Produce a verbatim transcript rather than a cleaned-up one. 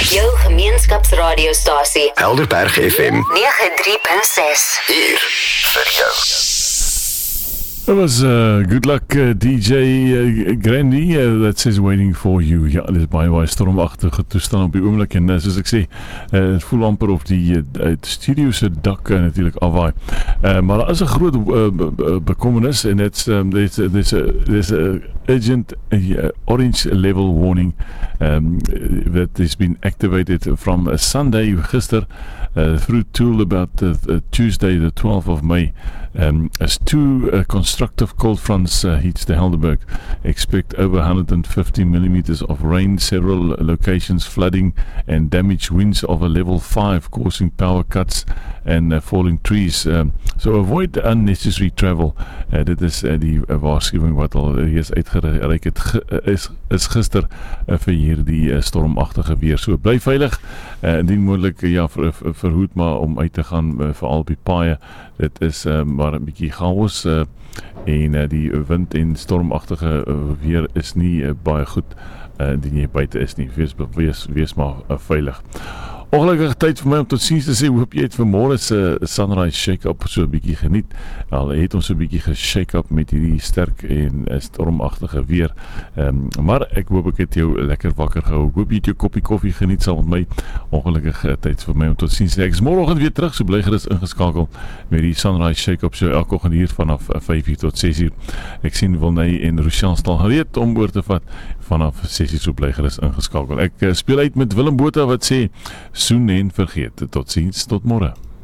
Jou gemeenskapsradiostasie Helderberg F M nege drie punt ses. hier vir jou. It was uh, good luck uh, D J uh, Grandy uh, that says waiting for you. Ja, dit is baie baie stormagtige toestand op die oomblik en uh, soos ek sê, uh, het voel amper of die uh, studio se dak uh, natuurlik afwaai. Uh, maar daar is 'n groot uh, bekommernis en dit's um, there's there's a there's a urgent uh, orange level warning um, that has been activated from uh, Sunday gister uh, through till about uh, uh, Tuesday the twelfth of May. Um, as two uh, constructive cold fronts uh, hits the Helderberg, expect over one hundred fifty millimeters of rain, several locations flooding and damaged winds of a level five, causing power cuts and uh, falling trees. Um, so avoid unnecessary travel. Uh, dit is uh, die uh, waarskuwing wat al reeds uitgereik het ge, uh, is, is gister uh, vir hierdie uh, stormagtige weer. So bly veilig, uh, indien moontlik uh, ja, ver, ver, verhoed maar om uit te gaan, uh, veral op die paaie. Dit is uh, maar 'n bietjie chaos uh, en uh, die wind en stormagtige uh, weer is nie uh, baie goed uh, indien jy buite is nie. Wees, wees, wees maar uh, veilig. Ongelukkig tyd vir my om tot ziens te sê. Hoop jy het vanmôre se sunrise shake-up so 'n bietjie geniet. Al het ons so 'n bietjie ge-shake-up met hierdie sterk en stormagtige weer. Um, maar ek hoop ek het jou lekker wakker gehou. Ek hoop jy het jou koppie koffie geniet saam met my. Ongelukkig uh, tyd vir my om tot ziens te sê. Ek is môreoggend weer terug, so bly gerus ingeskakel met die sunrise shake-up so elke oggend hier vanaf vyf uur tot ses uur. Ek sien Wilney en Rochelle staan gereed om oor te vat vanaf ses uur, so bly gerus ingeskakel. Ek uh, speel uit met Willem Botha wat sê soen en vergeet. Tot ziens, tot môre.